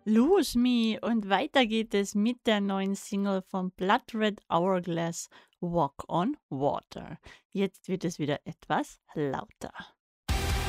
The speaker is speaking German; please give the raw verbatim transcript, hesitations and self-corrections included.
Lose Me und weiter geht es mit der neuen Single von Blood Red Hourglass, Walk on Water. Jetzt wird es wieder etwas lauter.